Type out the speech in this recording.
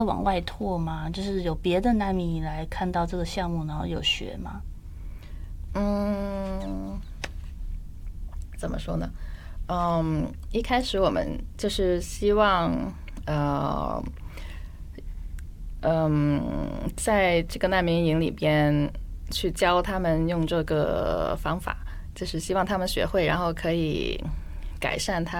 往外拓吗？就是有别的难民来看到这个项目，然后有学吗？ 怎么说呢？一开始我们就是希望，在这个难民营里边去教他们用这个方法，就是希望他们学会，然后可以改善他